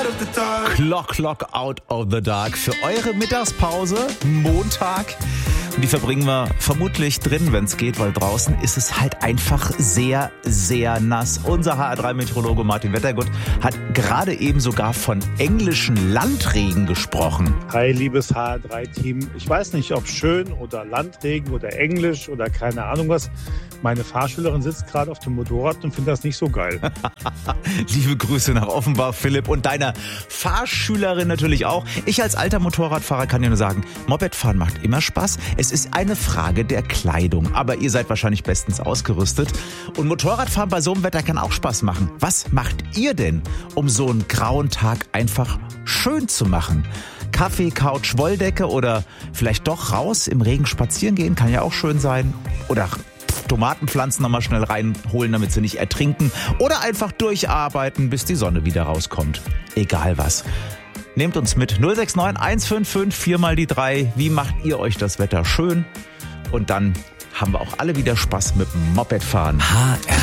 Clock out of the dark für eure Mittagspause, Montag. Und die verbringen wir vermutlich drin, wenn es geht, weil draußen ist es halt einfach sehr, sehr nass. Unser HR3-Meteorologe Martin Wettergut hat gerade eben sogar von englischen Landregen gesprochen. Hi, liebes HR3-Team. Ich weiß nicht, ob schön oder Landregen oder Englisch oder keine Ahnung was. Meine Fahrschülerin sitzt gerade auf dem Motorrad und findet das nicht so geil. Liebe Grüße nach Offenbach, Philipp, und deiner Fahrschülerin natürlich auch. Ich als alter Motorradfahrer kann dir nur sagen, Mopedfahren macht immer Spaß. Es ist eine Frage der Kleidung, aber ihr seid wahrscheinlich bestens ausgerüstet. Und Motorradfahren bei so einem Wetter kann auch Spaß machen. Was macht ihr denn, um so einen grauen Tag einfach schön zu machen? Kaffee, Couch, Wolldecke oder vielleicht doch raus im Regen spazieren gehen, kann ja auch schön sein. Oder Tomatenpflanzen nochmal schnell reinholen, damit sie nicht ertrinken. Oder einfach durcharbeiten, bis die Sonne wieder rauskommt. Egal was. Nehmt uns mit 069 155 4 mal die 3. Wie macht ihr euch das Wetter schön? Und dann haben wir auch alle wieder Spaß mit dem Mopedfahren. HR